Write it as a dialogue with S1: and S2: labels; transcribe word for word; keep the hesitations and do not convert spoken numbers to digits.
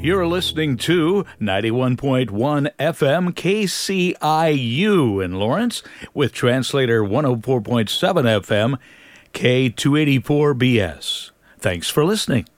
S1: You're listening to ninety-one point one F M K C I U in Lawrence with translator one oh four point seven F M K two eighty-four B S. Thanks for listening.